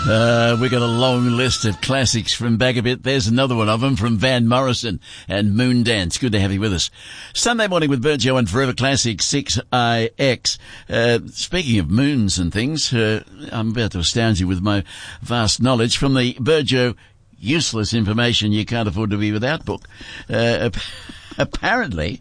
We got a long list of classics from back a bit. There's another one of them from Van Morrison and Moon Dance. Good to have you with us. Sunday morning with Burjo and Forever Classic 6IX. Speaking of moons and things, I'm about to astound you with my vast knowledge from the Burjo Useless Information You Can't Afford to Be Without book. Apparently,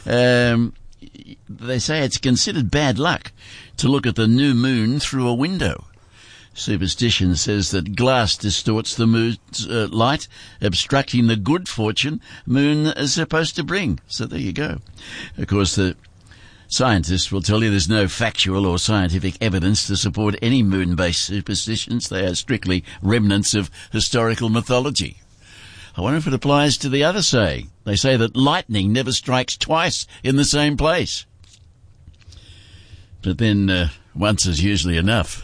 they say it's considered bad luck to look at the new moon through a window. Superstition says that glass distorts the moon's light, obstructing the good fortune moon is supposed to bring. So there you go. Of course, the scientists will tell you there's no factual or scientific evidence to support any moon-based superstitions. They are strictly remnants of historical mythology. I wonder if it applies to the other saying. They say that lightning never strikes twice in the same place. But then once is usually enough.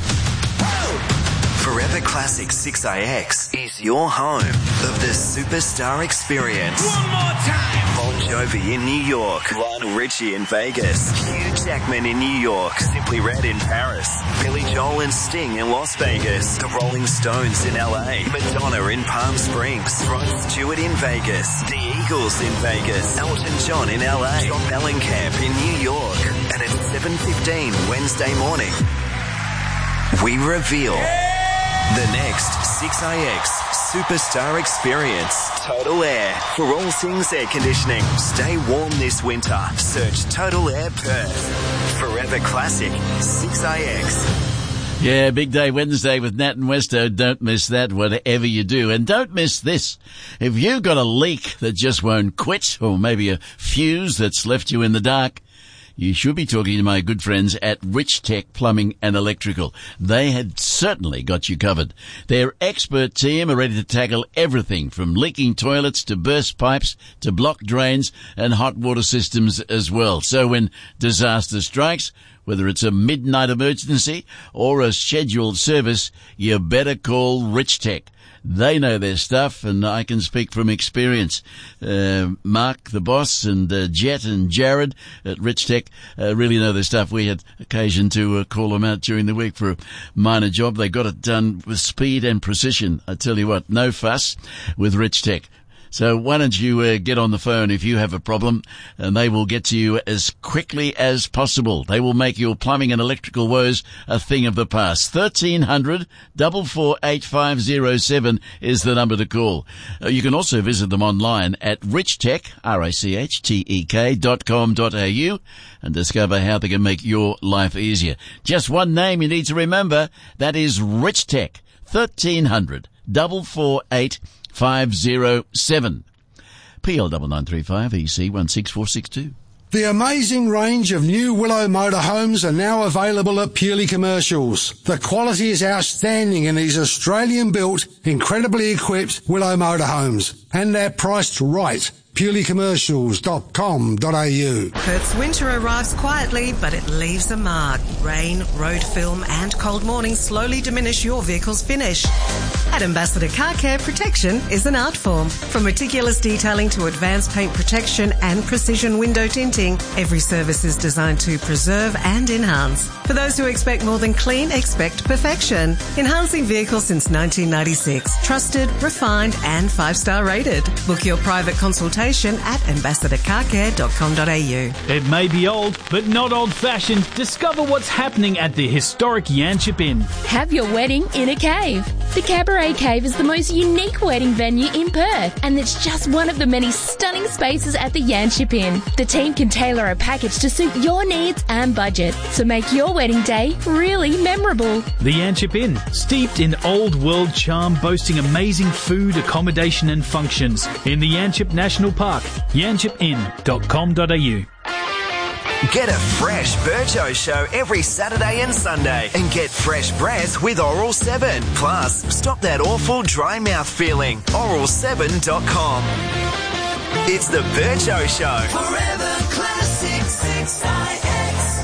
Forever Classic 6IX is your home of the Superstar Experience. One more time. Bon Jovi in New York, Lionel Richie in Vegas, Hugh Jackman in New York, Simply Red in Paris, Billy Joel and Sting in Las Vegas, the Rolling Stones in LA, Madonna in Palm Springs, Rod Stewart in Vegas, the Eagles in Vegas, Elton John in LA, John Mellencamp in New York, and at 7:15 Wednesday morning, we reveal the next 6IX Superstar Experience. Total Air. For all things air conditioning, stay warm this winter. Search Total Air Perth. Forever Classic 6IX. Yeah, big day Wednesday with Nat and Westo. Don't miss that, whatever you do. And don't miss this. If you've got a leak that just won't quit, or maybe a fuse that's left you in the dark, you should be talking to my good friends at Rich Tech Plumbing and Electrical. They had certainly got you covered. Their expert team are ready to tackle everything from leaking toilets to burst pipes to blocked drains and hot water systems as well. So when disaster strikes, whether it's a midnight emergency or a scheduled service, you better call Rich Tech. They know their stuff, and I can speak from experience. Mark, the boss, and Jet and Jared at Rich Tech really know their stuff. We had occasion to call them out during the week for a minor job. They got it done with speed and precision. I tell you what, no fuss with Rich Tech. So why don't you get on the phone if you have a problem, and they will get to you as quickly as possible. They will make your plumbing and electrical woes a thing of the past. 1300 448 507 is the number to call. You can also visit them online at richtech, richtech.com.au, and discover how they can make your life easier. Just one name you need to remember. That is Rich Tech. 1300 448 507. PL 9935 EC 16462. The amazing range of new Willow motorhomes are now available at Purely Commercials. The quality is outstanding in these Australian-built, incredibly equipped Willow motorhomes, and they're priced right. purelycommercials.com.au. Perth's winter arrives quietly, but it leaves a mark. Rain, road film and cold mornings slowly diminish your vehicle's finish. At Ambassador Car Care, protection is an art form. From meticulous detailing to advanced paint protection and precision window tinting, every service is designed to preserve and enhance. For those who expect more than clean, expect perfection. Enhancing vehicles since 1996. Trusted, refined and 5-star rated. Book your private consultation at ambassadorcarcare.com.au. It may be old, but not old-fashioned. Discover what's happening at the historic Yanchep Inn. Have your wedding in a cave. The Cabaret Cave is the most unique wedding venue in Perth, and it's just one of the many stunning spaces at the Yanchep Inn. The team can tailor a package to suit your needs and budget, so make your wedding day really memorable. The Yanchep Inn, steeped in old world charm, boasting amazing food, accommodation and functions in the Yanchep National Park. yanchepinn.com.au. Get a fresh Burjo show every Saturday and Sunday and get fresh breath with Oral 7. Plus, stop that awful dry mouth feeling. Oral7.com. It's the Burjo Show. Forever Classic 6IX.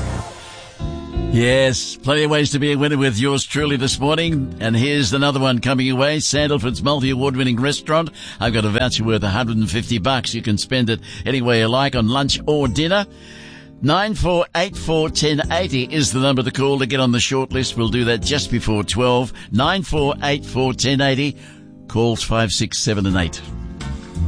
Yes, plenty of ways to be a winner with yours truly this morning. And here's another one coming your way. Sandalford's multi-award-winning restaurant. I've got a voucher worth $150. You can spend it any way you like on lunch or dinner. 9484 1080 is the number to call to get on the short list. We'll do that just before 12. 9484 1080. Calls 5, 6, 7 and 8.